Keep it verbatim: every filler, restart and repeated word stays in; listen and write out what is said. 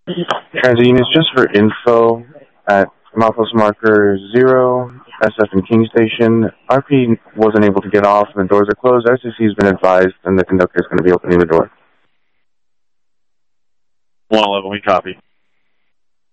Transit units, just for info, at Milepost Marker zero, S F and King Station, R P wasn't able to get off and the doors are closed. S C C has been advised and the conductor is going to be opening the door. one eleven, we copy.